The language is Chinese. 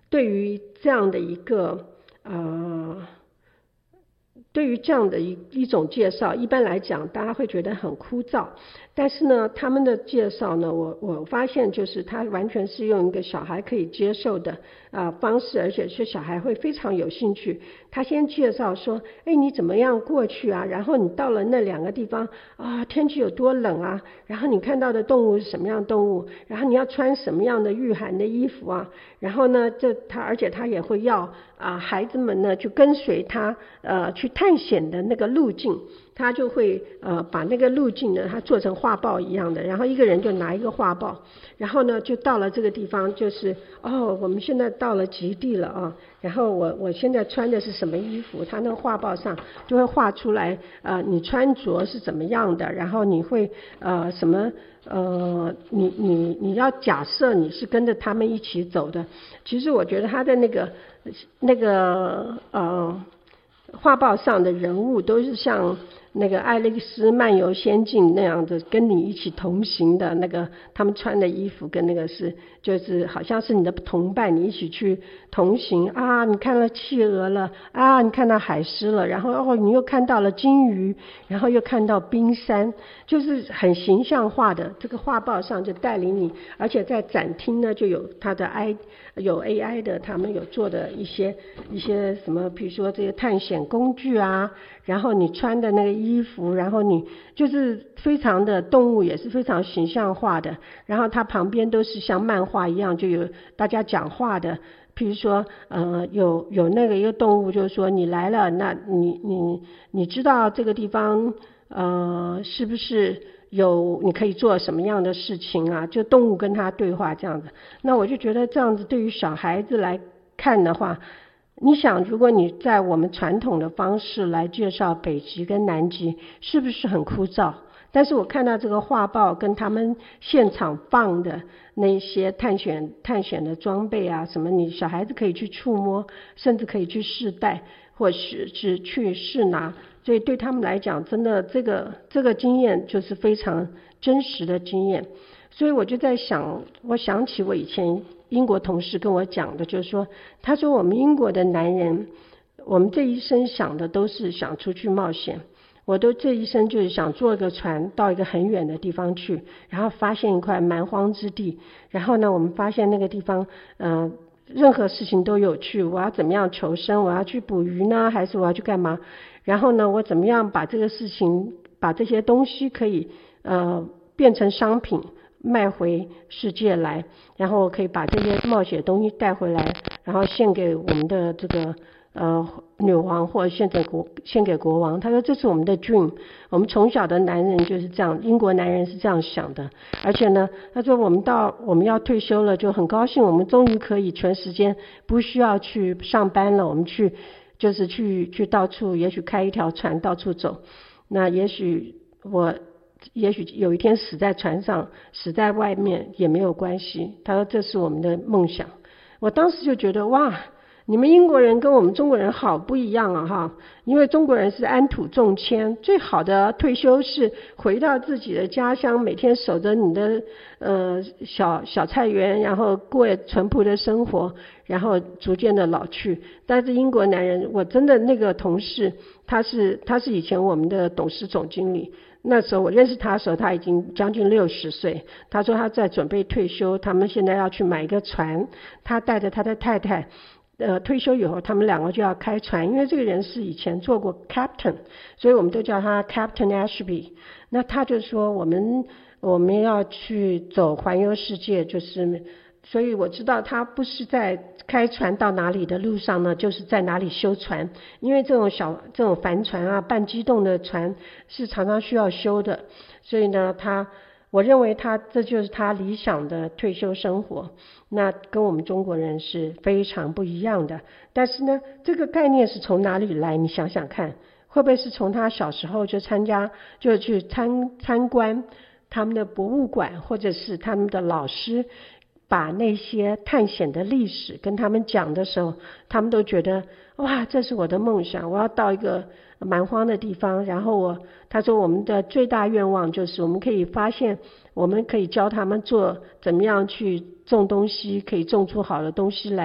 对于这样的一个对于这样的一种介绍，一般来讲大家会觉得很枯燥，但是呢他们的介绍呢，我发现就是他完全是用一个小孩可以接受的方式，而且是小孩会非常有兴趣。他先介绍说，你怎么样过去啊，然后你到了那2个地方啊，天气有多冷啊，然后你看到的动物是什么样的动物，然后你要穿什么样的御寒的衣服啊，然后呢而且他也会要孩子们呢去跟随他去探险的那个路径，他就会把那个路径呢他做成画报一样的，然后一个人就拿一个画报，然后呢就到了这个地方，就是我们现在到了极地了啊，然后我现在穿的是什么衣服，他那个画报上就会画出来你穿着是怎么样的，然后你会什么你要假设你是跟着他们一起走的。其实我觉得他的那个画报上的人物都是像那个爱丽丝漫游仙境那样的跟你一起同行的，那个他们穿的衣服跟那个就是好像是你的同伴，你一起去同行啊，你看了企鹅了啊，你看到海狮了，然后你又看到了金鱼，然后又看到冰山，就是很形象化的，这个画报上就带领你，而且在展厅呢就有它的有 AI 的，他们有做的一些什么，比如说这些探险工具啊，然后你穿的那个衣服，然后你就是非常的动物也是非常形象化的，然后它旁边都是像漫画一样就有大家讲话的，譬如说有那个一个动物就是说你来了，那你知道这个地方是不是你可以做什么样的事情啊，就动物跟他对话这样子。那我就觉得这样子对于小孩子来看的话，你想如果你在我们传统的方式来介绍北极跟南极，是不是很枯燥？但是我看到这个画报跟他们现场放的那些探险的装备啊什么，你小孩子可以去触摸，甚至可以去试戴或是去试拿，所以对他们来讲真的这个经验就是非常真实的经验。所以我就在想，我想起我以前英国同事跟我讲的，就是说他说我们英国的男人，我们这一生想的都是想出去冒险，我都这一生就是想坐一个船到一个很远的地方去，然后发现一块蛮荒之地，然后呢我们发现那个地方任何事情都有趣，我要怎么样求生，我要去捕鱼呢还是我要去干嘛，然后呢我怎么样把这个事情把这些东西可以变成商品卖回世界来，然后可以把这些冒险的东西带回来，然后献给我们的这个女王或者献给国王。他说这是我们的 dream， 我们从小的男人就是这样，英国男人是这样想的。而且呢他说我们要退休了，就很高兴我们终于可以全时间不需要去上班了，我们去到处，也许开一条船到处走，那也许有一天死在船上，死在外面也没有关系。他说这是我们的梦想。我当时就觉得哇，你们英国人跟我们中国人好不一样啊哈！因为中国人是安土重迁，最好的退休是回到自己的家乡，每天守着你的小菜园，然后过淳朴的生活，然后逐渐的老去。但是英国男人，我真的那个同事，他是以前我们的董事总经理。那时候我认识他的时候，他已经将近60岁。他说他在准备退休，他们现在要去买一个船，他带着他的太太退休以后他们2个就要开船，因为这个人是以前做过 captain， 所以我们都叫他 Captain Ashby。 那他就说我们要去走环游世界，就是所以我知道他不是在开船到哪里的路上呢，就是在哪里修船，因为这种帆船啊，半机动的船是常常需要修的，所以呢我认为这就是他理想的退休生活，那跟我们中国人是非常不一样的。但是呢这个概念是从哪里来，你想想看，会不会是从他小时候就去参观他们的博物馆，或者是他们的老师把那些探险的历史跟他们讲的时候，他们都觉得哇，这是我的梦想，我要到一个蛮荒的地方，然后他说我们的最大愿望就是我们可以发现，我们可以教他们怎么样去种东西，可以种出好的东西来。